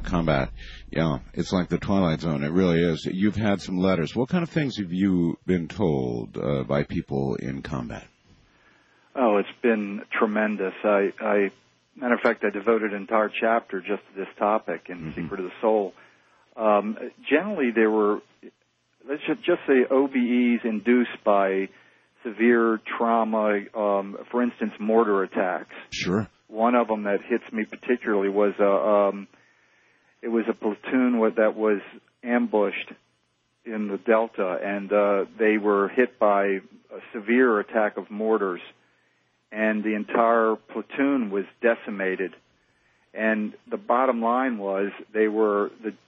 combat. Yeah, it's like the Twilight Zone. It really is. You've had some letters. What kind of things have you been told by people in combat? Oh, it's been tremendous. Matter of fact, I devoted an entire chapter just to this topic in Secret of the Soul. Generally, there were, let's just say, OBEs induced by severe trauma, for instance, mortar attacks. Sure. One of them that hits me particularly was it was a platoon that was ambushed in the Delta, and they were hit by a severe attack of mortars, and the entire platoon was decimated. And the bottom line was they were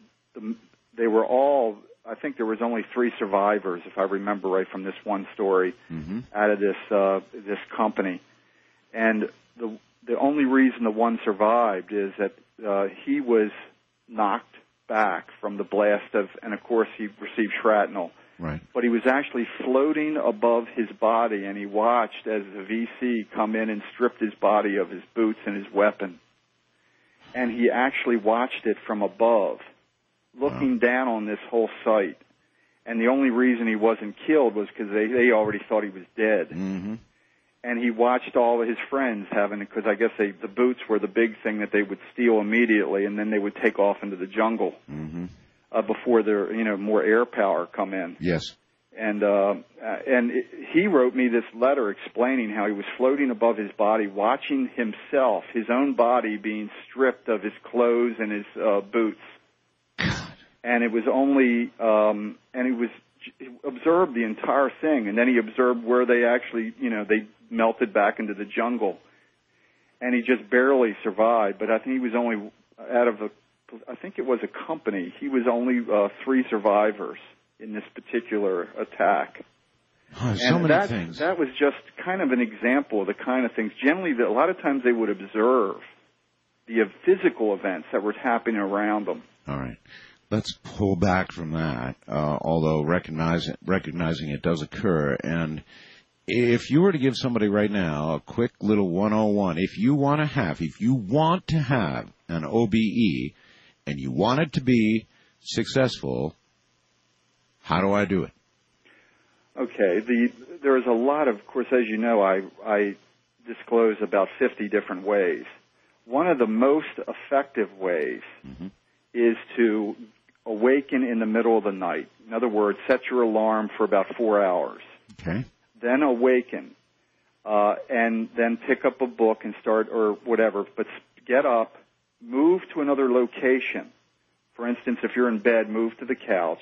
all, I think there was only 3 survivors, if I remember right from this one story, out of this company. And the only reason the one survived is that he was knocked back from the blast and of course he received shrapnel. Right. But he was actually floating above his body, and he watched as the VC come in and stripped his body of his boots and his weapon. And he actually watched it from above, looking down on this whole site. And the only reason he wasn't killed was because they already thought he was dead. And he watched all of his friends because I guess the boots were the big thing that they would steal immediately, and then they would take off into the jungle before more air power come in. Yes. And he wrote me this letter explaining how he was floating above his body, watching himself, his own body, being stripped of his clothes and his boots. And it was only, he observed the entire thing, and then he observed where they actually, they melted back into the jungle, and he just barely survived. But I think he was only I think it was a company. He was only 3 survivors in this particular attack. Oh, so many things. That was just kind of an example of the kind of things. Generally, a lot of times they would observe the physical events that were happening around them. All right. Let's pull back from that, although recognizing it does occur. And if you were to give somebody right now a quick little 101, if you want to have an OBE and you want it to be successful, how do I do it? Okay. There is a lot of course, as you know, I disclose about 50 different ways. One of the most effective ways is to awaken in the middle of the night. In other words, set your alarm for about 4 hours. Okay. Then awaken, and then pick up a book and start, or whatever, but get up, move to another location. For instance, if you're in bed, move to the couch,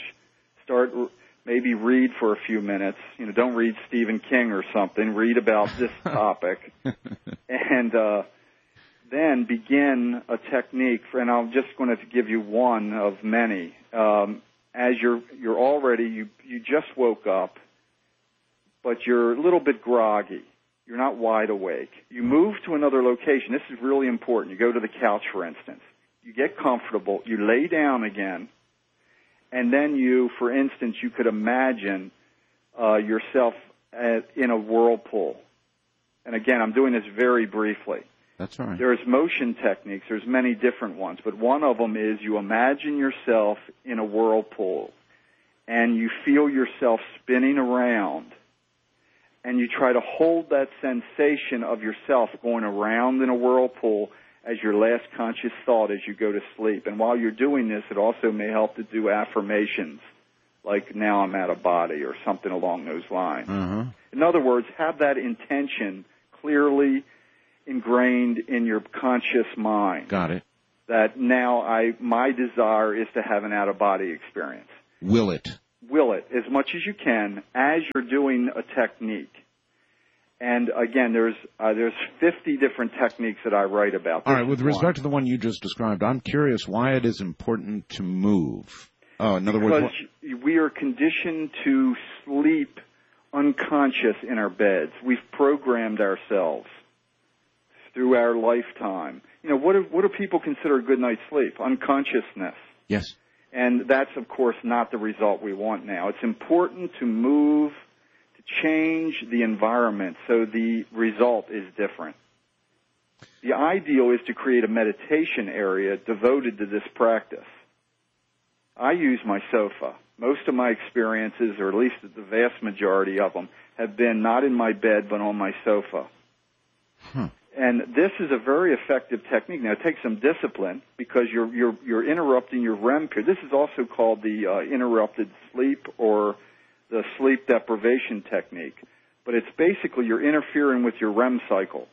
maybe read for a few minutes. Don't read Stephen King or something. Read about this topic. And then begin a technique, and I'm just going to give you one of many. As you're already, you just woke up, but you're a little bit groggy. You're not wide awake. You move to another location. This is really important. You go to the couch, for instance. You get comfortable. You lay down again, and then for instance, you could imagine yourself in a whirlpool. And again, I'm doing this very briefly. That's all right. There's motion techniques. There's many different ones, but one of them is you imagine yourself in a whirlpool, and you feel yourself spinning around, and you try to hold that sensation of yourself going around in a whirlpool as your last conscious thought as you go to sleep. And while you're doing this, it also may help to do affirmations, like now I'm out of body or something along those lines. In other words, have that intention clearly ingrained in your conscious mind. Got it. That now my desire is to have an out-of-body experience. Will it as much as you can as you're doing a technique. And again, there's 50 different techniques that I write about. All right, with respect to the one you just described, I'm curious why it is important to move. In other words, we are conditioned to sleep unconscious in our beds. We've programmed ourselves through our lifetime. What do people consider a good night's sleep? Unconsciousness. Yes. And that's, of course, not the result we want now. It's important to move, to change the environment so the result is different. The ideal is to create a meditation area devoted to this practice. I use my sofa. Most of my experiences, or at least the vast majority of them, have been not in my bed but on my sofa. And this is a very effective technique. Now, it takes some discipline because you're interrupting your REM period. This is also called the interrupted sleep or the sleep deprivation technique. But it's basically you're interfering with your REM cycle.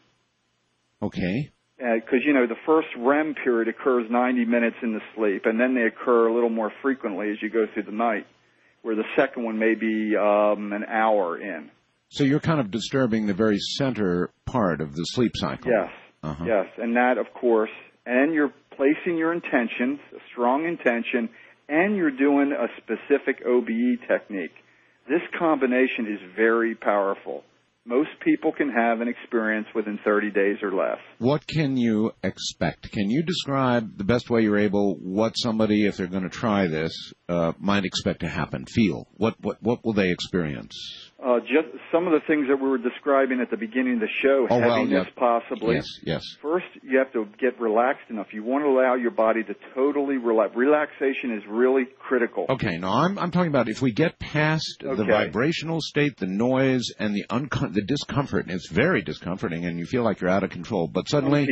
Okay. Because, the first REM period occurs 90 minutes in the sleep, and then they occur a little more frequently as you go through the night, where the second one may be an hour in. So you're kind of disturbing the very center part of the sleep cycle. Yes, yes. And that, of course, and you're placing your intentions, a strong intention, and you're doing a specific OBE technique. This combination is very powerful. Most people can have an experience within 30 days or less. What can you expect? Can you describe the best way you're able what somebody, if they're going to try this, might expect to happen, feel? What will they experience? Just some of the things that we were describing at the beginning of the show, heaviness possibly. Yes. First, you have to get relaxed enough. You want to allow your body to totally relax. Relaxation is really critical. Okay, now I'm talking about if we get past the vibrational state, the noise, and the discomfort, and it's very discomforting, and you feel like you're out of control, but suddenly,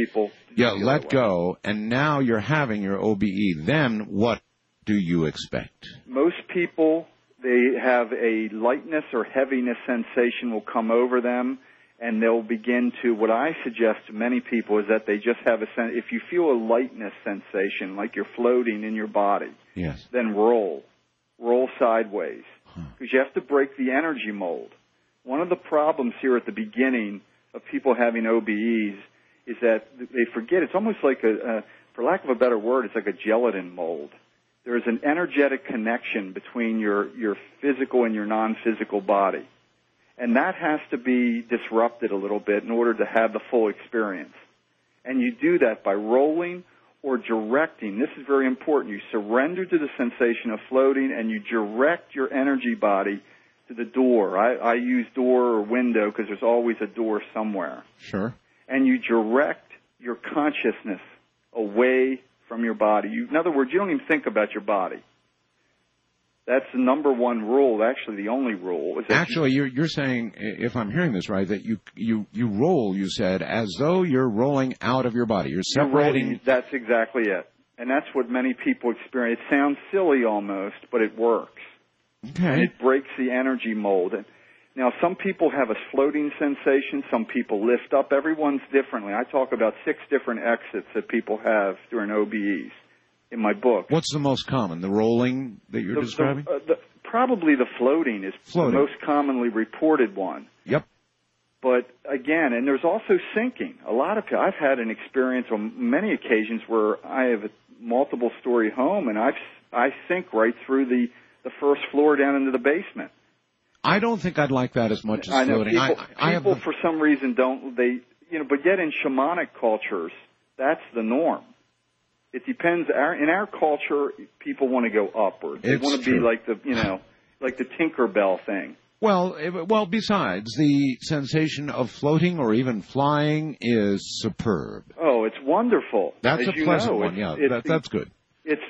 let go, and now you're having your OBE. Then what do you expect? Most people, they have a lightness or heaviness sensation will come over them, and they'll begin to, what I suggest to many people is that they just have a sense, if you feel a lightness sensation, like you're floating in your body, then roll sideways, because you have to break the energy mold. One of the problems here at the beginning of people having OBEs is that they forget, it's almost like for lack of a better word, it's like a gelatin mold. There is an energetic connection between your physical and your non-physical body. And that has to be disrupted a little bit in order to have the full experience. And you do that by rolling or directing. This is very important. You surrender to the sensation of floating and you direct your energy body to the door. I use door or window because there's always a door somewhere. Sure. And you direct your consciousness away from your body. In other words, you don't even think about your body. That's the number one rule, actually the only rule. Is that actually, you're saying, if I'm hearing this right, that you roll, you said, as though you're rolling out of your body. You're separating. That's exactly it. And that's what many people experience. It sounds silly almost, but it works. Okay. And it breaks the energy mold. And now, some people have a floating sensation. Some people lift up. Everyone's differently. I talk about 6 different exits that people have during OBEs in my book. What's the most common? The rolling that you're describing? Probably the floating is the most commonly reported one. Yep. But again, and there's also sinking. A lot of people, I've had an experience on many occasions where I have a multiple-story home, and I sink right through the first floor down into the basement. I don't think I'd like that as much as floating. People for some reason don't. But yet in shamanic cultures, that's the norm. It depends. In our culture, people want to go upward. They want to be like like the Tinkerbell thing. Well, besides, the sensation of floating or even flying is superb. Oh, it's wonderful. That's a pleasant one. Yeah, that's good. It's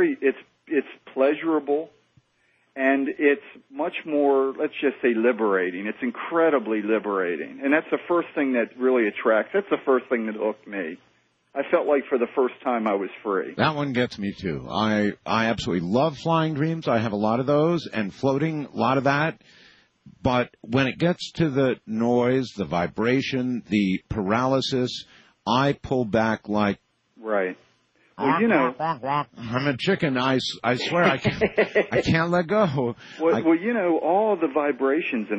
pleasurable. And it's much more, let's just say, liberating. It's incredibly liberating. And that's the first thing that really attracts. That's the first thing that hooked me. I felt like for the first time I was free. That one gets me, too. I absolutely love flying dreams. I have a lot of those, and floating, a lot of that. But when it gets to the noise, the vibration, the paralysis, I pull back like... Right. Well, I'm a chicken. I swear I can't let go. Well, all the vibrations